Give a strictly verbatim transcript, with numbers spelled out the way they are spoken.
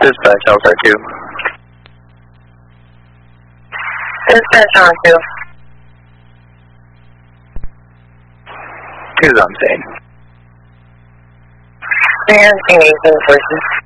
Dispatch Alpha two. Dispatch on two. Who's on scene? Man, eighteen forces.